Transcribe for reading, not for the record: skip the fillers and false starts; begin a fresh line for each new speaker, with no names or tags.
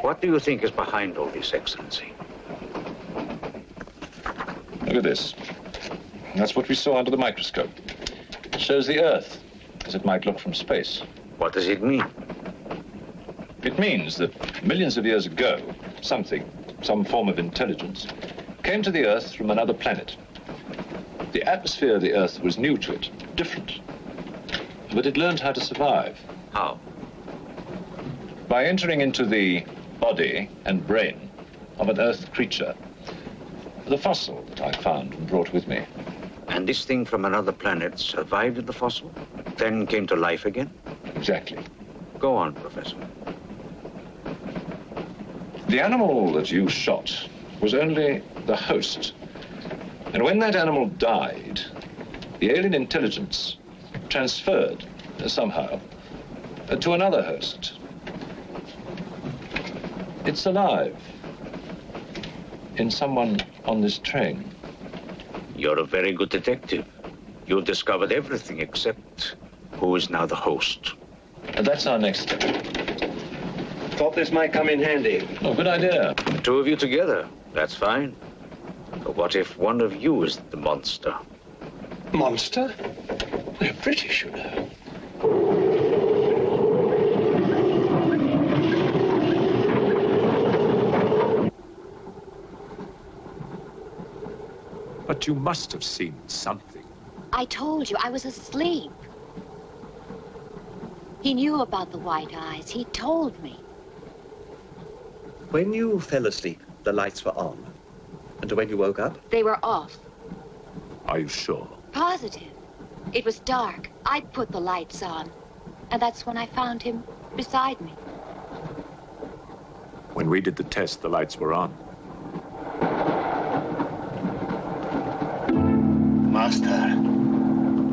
What do you think is behind all this, Excellency?
Look at this. That's what we saw under the microscope. It shows the Earth as it might look from space.
What does it mean?
It means that millions of years ago, some form of intelligence, came to the Earth from another planet. The atmosphere of the Earth was new to it, different. But it learned how to survive.
How?
By entering into the body and brain of an Earth creature. The fossil that I found and brought with me.
And this thing from another planet survived in the fossil, then came to life again?
Exactly.
Go on, Professor.
The animal that you shot was only the host. And when that animal died, the alien intelligence transferred somehow to another host. It's alive in someone on this train.
You're a very good detective. You discovered everything except who is now the host.
And that's our next step.
Thought this might come in handy.
Oh, good idea.
The two of you together, that's fine. But what if one of you is the monster?
Monster? They're British, you know.
But you must have seen something.
I told you, I was asleep. He knew about the white eyes. He told me.
When you fell asleep, the lights were on. And when you woke up?
They were off.
Are you sure?
Positive. It was dark. I put the lights on. And that's when I found him beside me.
When we did the test, the lights were on.
Master.